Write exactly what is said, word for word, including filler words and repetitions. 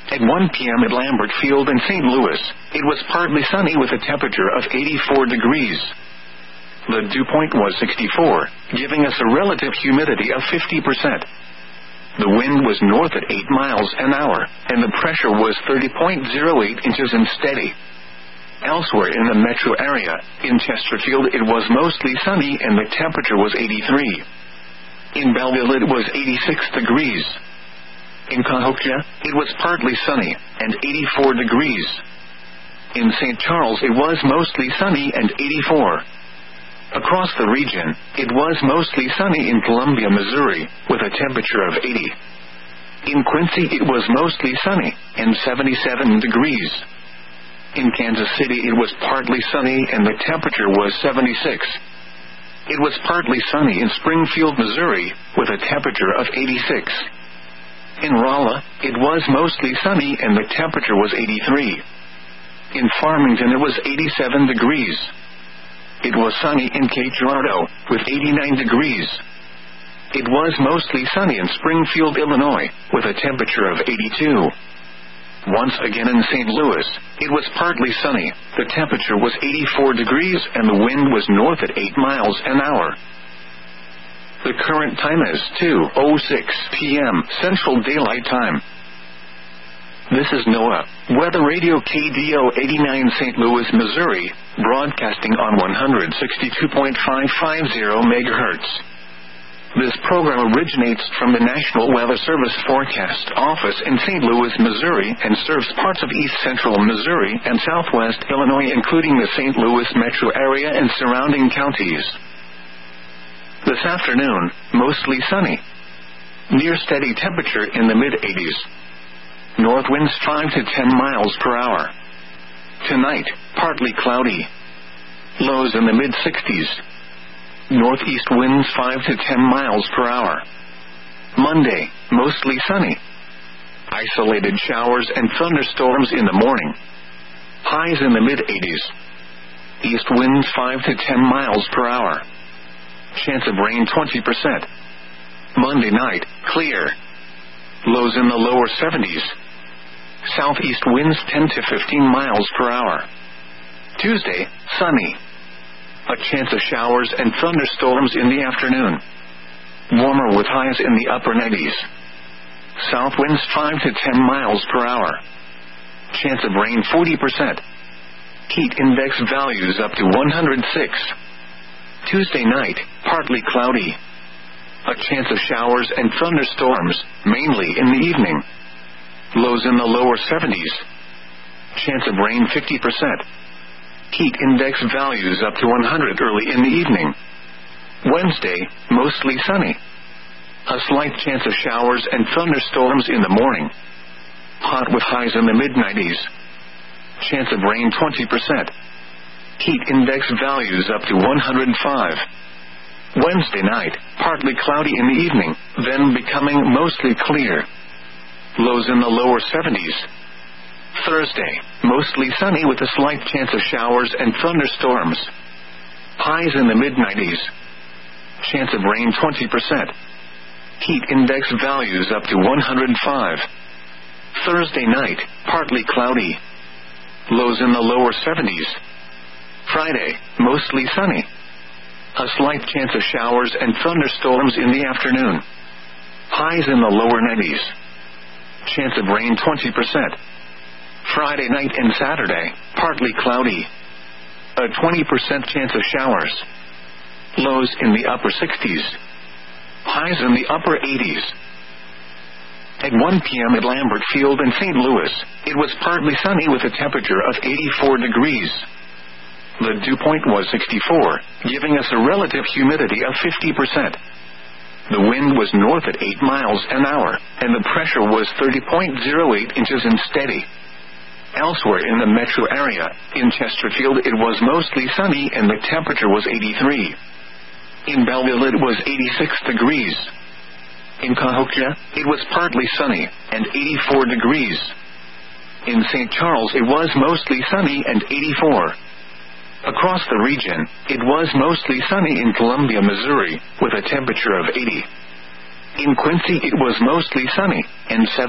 At one p.m. at Lambert Field in Saint Louis, it was partly sunny with a temperature of eighty-four degrees. The dew point was sixty-four, giving us a relative humidity of fifty percent. The wind was north at eight miles an hour, and the pressure was thirty point zero eight inches and steady. Elsewhere in the metro area, in Chesterfield it was mostly sunny and the temperature was eighty-three. In Belleville it was eighty-six degrees. In Cahokia, it was partly sunny, and eighty-four degrees. In Saint Charles it was mostly sunny and eighty-four. Across the region, it was mostly sunny in Columbia, Missouri, with a temperature of eighty. In Quincy it was mostly sunny, and seventy-seven degrees. In Kansas City it was partly sunny and the temperature was seventy-six. It was partly sunny in Springfield, Missouri, with a temperature of eighty-six. In Rolla, it was mostly sunny and the temperature was eighty-three. In Farmington it was eighty-seven degrees. It was sunny in Cape Girardeau, with eighty-nine degrees. It was mostly sunny in Springfield, Illinois, with a temperature of eighty-two. Once again in Saint Louis, it was partly sunny, the temperature was eighty-four degrees and the wind was north at eight miles an hour. The current time is two oh six p.m. Central Daylight Time. This is NOAA Weather Radio K D O eighty-nine Saint Louis, Missouri, broadcasting on one sixty-two point five five zero megahertz. This program originates from the National Weather Service Forecast Office in Saint Louis, Missouri, and serves parts of east central Missouri and southwest Illinois, including the Saint Louis metro area and surrounding counties. This afternoon, mostly sunny. Near steady temperature in the mid-eighties. North winds five to ten miles per hour. Tonight, partly cloudy. Lows in the mid-sixties. Northeast winds five to ten miles per hour. Monday, mostly sunny. Isolated showers and thunderstorms in the morning. Highs in the mid-eighties. East winds five to ten miles per hour. Chance of rain twenty percent. Monday night, clear. Lows in the lower seventies. Southeast winds ten to fifteen miles per hour. Tuesday, sunny. A chance of showers and thunderstorms in the afternoon. Warmer with highs in the upper nineties. South winds five to ten miles per hour. Chance of rain forty percent. Heat index values up to one hundred six. Tuesday night, partly cloudy. A chance of showers and thunderstorms, mainly in the evening. Lows in the lower seventies. Chance of rain fifty percent. Heat index values up to one hundred early in the evening. Wednesday, mostly sunny. A slight chance of showers and thunderstorms in the morning. Hot with highs in the mid-nineties. Chance of rain twenty percent. Heat index values up to one hundred five. Wednesday night, partly cloudy in the evening, then becoming mostly clear. Lows in the lower seventies. Thursday, mostly sunny with a slight chance of showers and thunderstorms. Highs in the mid-nineties. Chance of rain twenty percent. Heat index values up to one hundred five. Thursday night, partly cloudy. Lows in the lower seventies. Friday, mostly sunny. A slight chance of showers and thunderstorms in the afternoon. Highs in the lower nineties. Chance of rain twenty percent. Friday night and Saturday, partly cloudy. A twenty percent chance of showers. Lows in the upper sixties. Highs in the upper eighties. At one p.m. at Lambert Field in Saint Louis, it was partly sunny with a temperature of eighty-four degrees. The dew point was sixty-four, giving us a relative humidity of fifty percent. The wind was north at eight miles an hour, and the pressure was thirty point zero eight inches and steady. Elsewhere in the metro area, in Chesterfield it was mostly sunny and the temperature was eighty-three. In Belleville it was eighty-six degrees. In Cahokia, it was partly sunny, and eighty-four degrees. In Saint Charles it was mostly sunny and eighty-four. Across the region, it was mostly sunny in Columbia, Missouri, with a temperature of eighty. In Quincy it was mostly sunny, and